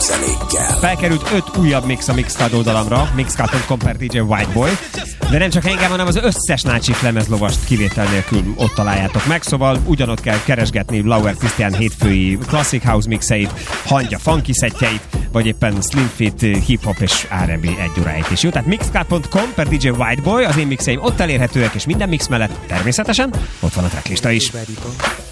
zenékkel. Felkerült 5 újabb mix a Mixcloud oldalamra, mixcloud.com per DJ Whiteboy, de nem csak engem, hanem az összes Nácsik lemezlovast kivétel nélkül ott találjátok meg, szóval ugyanott kell keresgetni Lauer Krisztián hétfői Classic House mixeit, Hangya funky szettjeit, vagy éppen Slim Fit hip-hop és R&B egy óráit is. Jó, tehát mixcloud.com per DJ Whiteboy, az én mixeim ott elérhetőek, és minden mix mellett természetesen ott van a tracklista is.